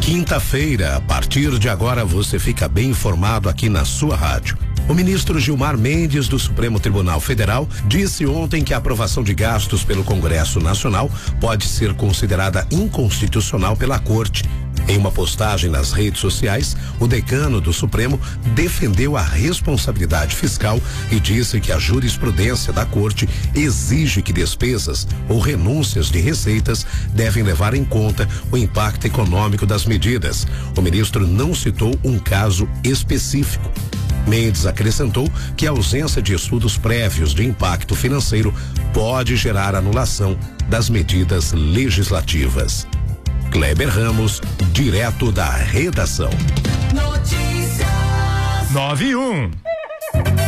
Quinta-feira, a partir de agora você fica bem informado aqui na sua rádio. O ministro Gilmar Mendes, do Supremo Tribunal Federal, disse ontem que a aprovação de gastos pelo Congresso Nacional pode ser considerada inconstitucional pela Corte. Em uma postagem nas redes sociais, o decano do Supremo defendeu a responsabilidade fiscal e disse que a jurisprudência da Corte exige que despesas ou renúncias de receitas devem levar em conta o impacto econômico das medidas. O ministro não citou um caso específico. Mendes acrescentou que a ausência de estudos prévios de impacto financeiro pode gerar anulação das medidas legislativas. Kleber Ramos, direto da redação. Notícias 9-1.